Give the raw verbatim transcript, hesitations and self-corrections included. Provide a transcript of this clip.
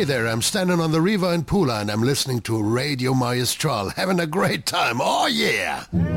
Hey there, I'm standing on the river in Pula and I'm listening to Radio Maestral, having a great time. Oh, yeah!